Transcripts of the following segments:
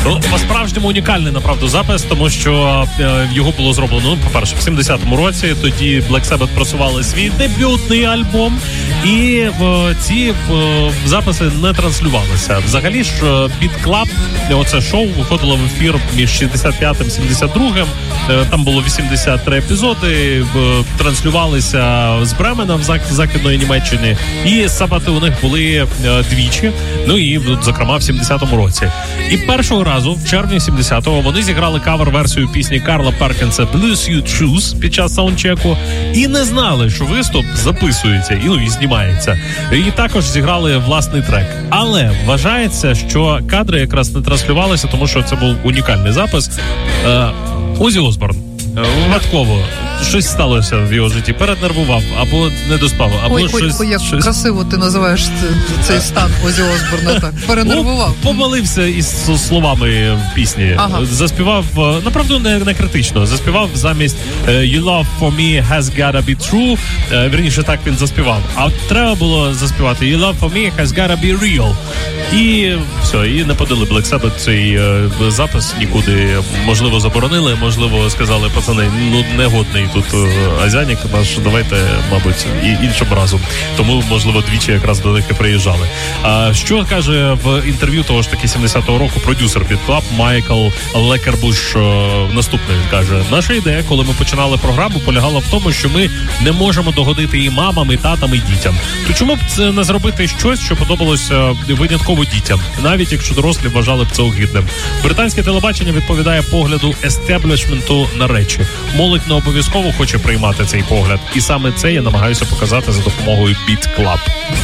Ну, по-справжньому унікальний, направду, запис, тому що його було зроблено, по-перше, в 70-му році. Тоді Black Sabbath просували свій дебютний альбом, і ці записи не транслювалися. Взагалі ж Beat Club, оце шоу, виходило в ефір між 65-м і 72-м. Там було 83 епізоди, транслювалися з Бремена в Західної Німеччини, і записи у них були двічі, ну і, зокрема, в 70-му році. І першого разу, в червні 70-го, вони зіграли кавер-версію пісні Карла Перкінса «Blues You Choose» під час саундчеку, і не знали, що виступ записується і знімається. І також зіграли власний трек. Але вважається, що кадри якраз не транслювалися, тому що це був унікальний запис. Озі Осборн випадково щось сталося в його житті, перенервував, або не доспав, або як красиво ти називаєш цей стан Озі Осборна, так, перенервував. Помилився із словами в пісні. Заспівав, направду, не критично, заспівав замість «You love for me has gotta be true», вірніше, так він заспівав. А треба було заспівати «You love for me has gotta be real». І все, і не подали Black Sabbath цей запис нікуди. Можливо, заборонили, можливо, сказали, пацани, негодний тут азіанік наш, давайте, мабуть, і іншим разом. Тому, можливо, двічі якраз до них і приїжджали. Що каже в інтерв'ю того ж таки 70-го року продюсер Beat Club Майкл Лекербуш наступне, він каже: наша ідея, коли ми починали програму, полягала в тому, що ми не можемо догодити і мамам, і татам, і дітям. То чому б це не зробити щось, що подобалося винятково дітям, навіть якщо дорослі вважали б це огидним? Британське телебачення відповідає погляду естеблішменту на речі. Молодь не обов'язково хоче приймати цей погляд. І саме це я намагаюся показати за допомогою Beat Club.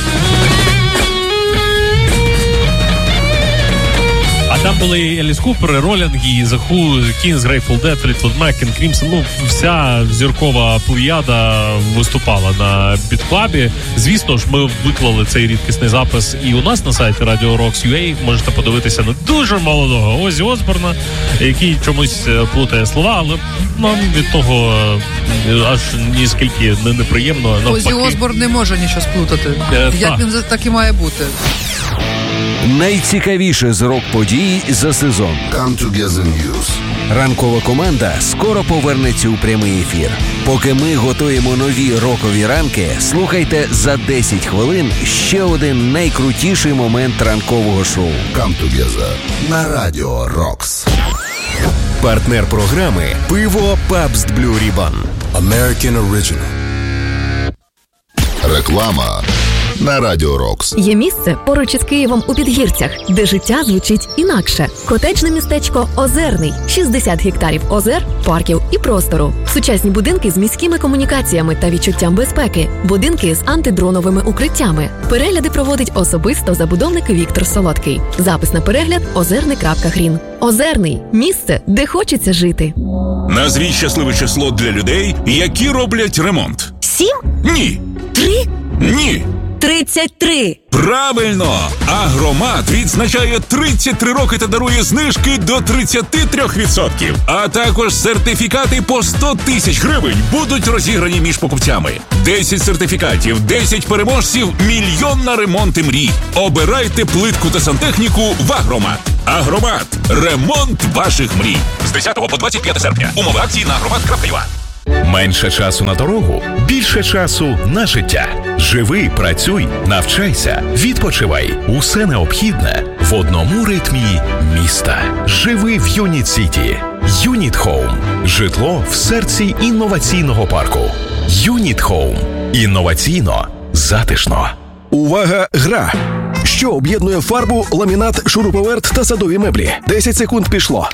А там були Еліс Купер, Ролінг, The Who, Kings, Grateful Dead, Fleetwood Mac, King Crimson. Вся зіркова плеяда виступала на Beat Club. Звісно ж, ми виклали цей рідкісний запис і у нас на сайті Radio Rocks.ua. Можете подивитися на дуже молодого Озі Осборна, який чомусь плутає слова, але нам від того аж ніскільки неприємно. Озі Осборн не може нічого сплутати. Як він так і має бути. Найцікавіше з рок-подій за сезон. Come Together News. Ранкова команда скоро повернеться у прямий ефір. Поки ми готуємо нові рокові ранки, слухайте за 10 хвилин ще один найкрутіший момент ранкового шоу. Come Together на Radio Rocks. Партнер програми «Пиво Pabst Blue Ribbon». American Original. Реклама на Radio Rocks. Є місце поруч із Києвом у Підгірцях, де життя звучить інакше. Котеджне містечко Озерний. 60 гектарів озер, парків і простору. Сучасні будинки з міськими комунікаціями та відчуттям безпеки. Будинки з антидроновими укриттями. Перегляди проводить особисто забудовник Віктор Солодкий. Запис на перегляд озерний.грін. Озерний. Місце, де хочеться жити. Назвіть щасливе число для людей, які роблять ремонт. 7? Ні. 3? Ні. 33. Правильно! Агромат відзначає 33 роки та дарує знижки до 33%. А також сертифікати по 100 тисяч гривень будуть розіграні між покупцями. 10 сертифікатів, 10 переможців, мільйон на ремонти мрій. Обирайте плитку та сантехніку в Агромат. Агромат. Ремонт ваших мрій. З 10 по 25 серпня. Умови акції на agromat.ua. Менше часу на дорогу, більше часу на життя. Живи, працюй, навчайся, відпочивай. Усе необхідне в одному ритмі міста. Живи в Юніт Сіті. Юніт Хоум. Житло в серці інноваційного парку. Юніт Хоум. Інноваційно, затишно. Увага, гра! Що об'єднує фарбу, ламінат, шуруповерт та садові меблі? 10 секунд пішло.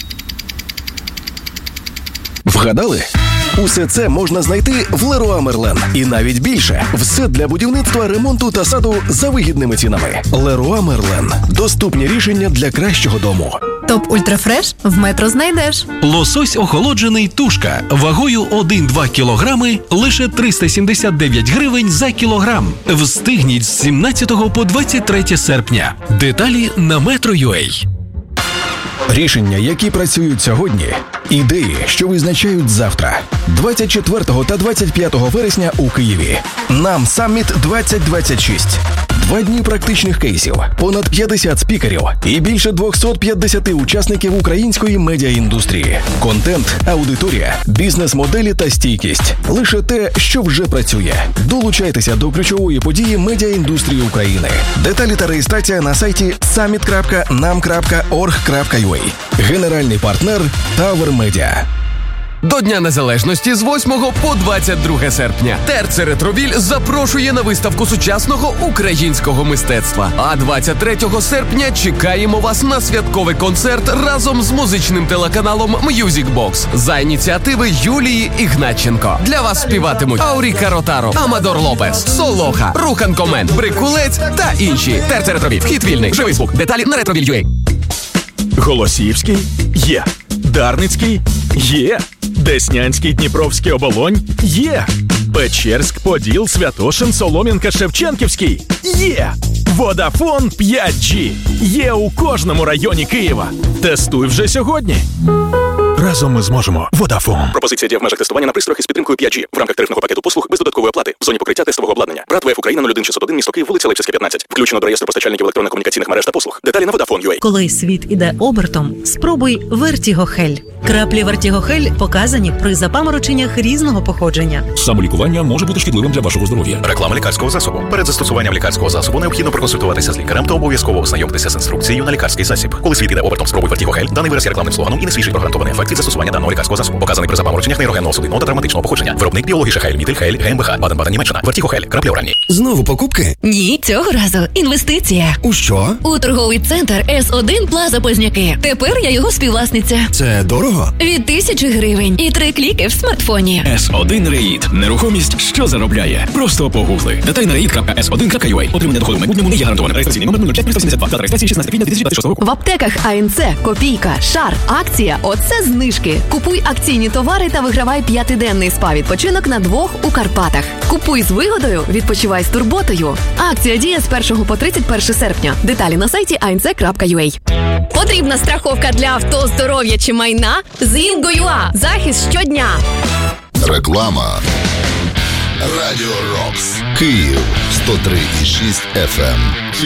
Вгадали? Усе це можна знайти в Леруа Мерлен. І навіть більше. Все для будівництва, ремонту та саду за вигідними цінами. Леруа Мерлен. Доступні рішення для кращого дому. Топ Ультрафреш в Метро знайдеш. Лосось охолоджений тушка вагою 1-2 кілограми лише 379 гривень за кілограм. Встигніть з 17 по 23 серпня. Деталі на Metro.ua. Рішення, які працюють сьогодні. Ідеї, що визначають завтра. 24 та 25 вересня у Києві. Нам Самміт 2026. 2 дні практичних кейсів, понад 50 спікерів і більше 250 учасників української медіаіндустрії. Контент, аудиторія, бізнес-моделі та стійкість – лише те, що вже працює. Долучайтеся до ключової події медіаіндустрії України. Деталі та реєстрація на сайті summit.nam.org.ua. Генеральний партнер Tower Media. До Дня Незалежності з 8 по 22 серпня Терце Ретровіль запрошує на виставку сучасного українського мистецтва. А 23 серпня чекаємо вас на святковий концерт разом з музичним телеканалом Music Box за ініціативи Юлії Ігнатченко. Для вас співатимуть Ауріка Ротаро, Амадор Лопес, Солоха, Рухан Комен, Брикулець та інші. Терце Ретровіль. Вхід вільний. Живий звук. Деталі на Ретровіль.ua. Голосіївський? Є. Дарницький? Є. Деснянський, Дніпровський, Оболонь? Є. Печерськ, Поділ, Святошин, Солом'янка, Шевченківський? Є. Водафон 5G. Є у кожному районі Києва. Тестуй вже сьогодні. Разом ми зможемо. Водафон. Пропозиція діє в межах тестування на пристроях із підтримкою 5G в рамках тарифного пакету послуг без додаткової оплати в зоні покриття тестового обладнання. БРАТ ВФ Україна 01601, місто Київ, вулиця Липсівська, 15. Включено до реєстру постачальників електронно-комунікаційних мереж та послуг. Деталі на Vodafone.ua. Коли світ іде обертом, спробуй Вертігохель. Краплі Вертігохель показані при запамороченнях різного походження. Самолікування може бути шкідливим для вашого здоров'я. Реклама лікарського засобу. Перед застосуванням лікарського засобу необхідно проконсультуватися з лікарем та обов'язково ознайомитися з інструкцією на лікарський засіб. Коли світ іде обертом, спробуй Вертігохель. Даний вираз є рекламним слоганом і не свідчить про гарантований ефект від застосування даного лікарського засобу. Показаний при запамороченнях нейрогенного судинного та травматичного походження. Виробник біологічний Хейль, Мітель Хейль, ГМБХ, Баден-Баден, Німеччина. Вертігохель. Краплі оранні. Знову покупки? Ні, цього разу інвестиція. У що? У торговий центр С1 Плаза Позняки. Тепер я його співвласниця. Це дорого? Від 1000 гривень і 3 кліки в смартфоні. С1 Реїд. Нерухомість, що заробляє. Просто погугли. Деталі на reid.s1.ua. Отримання доходу в майбутньому не є гарантоване. Реєстраційний номер 05372. Дата реєстрації 16 квітня 2026 року. В аптеках АНЦ, Копійка, Шар, акція «Оце знижки». Купуй акційні товари та вигравай 5-денний спа-відпочинок на 2 у Карпатах. Купуй з вигодою, відпочивай з турботою. Акція діє з 1 по 31 серпня. Деталі на сайті anc.ua. Потрібна страховка для авто, здоров'я чи майна? З Інго.ua. Захист щодня. Реклама. Радіо Рокс. Київ 103,6 FM.